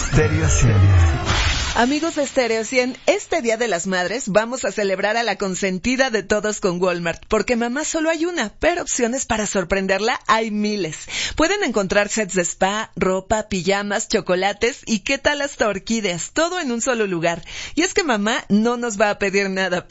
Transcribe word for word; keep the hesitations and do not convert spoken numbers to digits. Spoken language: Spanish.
Stereo cien. Amigos de Stereo cien, este Día de las Madres vamos a celebrar a la consentida de todos con Walmart, porque mamá solo hay una, pero opciones para sorprenderla hay miles. Pueden encontrar sets de spa, ropa, pijamas, chocolates y qué tal hasta orquídeas, todo en un solo lugar. Y es que mamá no nos va a pedir nada,